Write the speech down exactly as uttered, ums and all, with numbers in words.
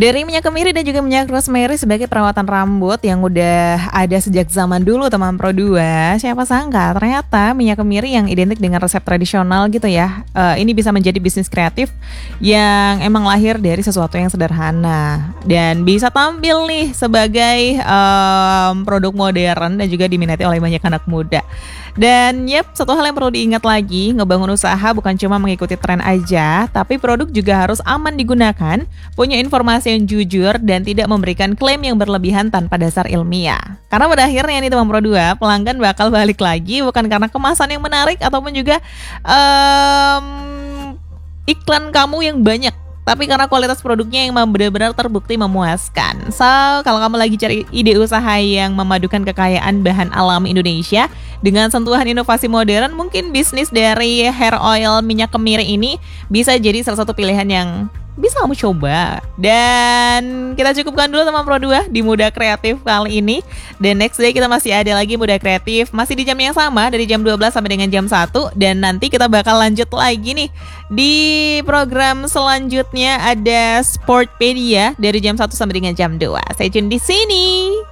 Dari minyak kemiri dan juga minyak rosemary sebagai perawatan rambut yang udah ada sejak zaman dulu teman Pro dua, siapa sangka ternyata minyak kemiri yang identik dengan resep tradisional gitu ya, uh, ini bisa menjadi bisnis kreatif yang emang lahir dari sesuatu yang sederhana dan bisa tampil nih sebagai um, produk modern dan juga diminati oleh banyak anak muda. Dan yep, satu hal yang perlu diingat lagi, ngebangun usaha bukan cuma mengikuti tren aja, tapi produk juga harus aman digunakan, punya informasi yang jujur, dan tidak memberikan klaim yang berlebihan tanpa dasar ilmiah. Karena pada akhirnya nih teman Pro dua, pelanggan bakal balik lagi bukan karena kemasan yang menarik ataupun juga um, iklan kamu yang banyak, tapi karena kualitas produknya yang benar-benar terbukti memuaskan. So, kalau kamu lagi cari ide usaha yang memadukan kekayaan bahan alam Indonesia dengan sentuhan inovasi modern, mungkin bisnis dari hair oil minyak kemiri ini bisa jadi salah satu pilihan yang bisa kamu coba. Dan kita cukupkan dulu teman Pro dua di Muda Kreatif kali ini. Dan next day kita masih ada lagi Muda Kreatif, masih di jam yang sama dari jam dua belas sampai dengan jam satu. Dan nanti kita bakal lanjut lagi nih di program selanjutnya, ada Sportpedia dari jam satu sampai dengan jam dua. Stay tune di sini.